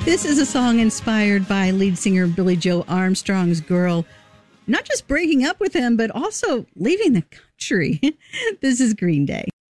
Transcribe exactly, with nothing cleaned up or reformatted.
This is a song inspired by lead singer Billy Joe Armstrong's girl not just breaking up with him, but also leaving the country. This is Green Day.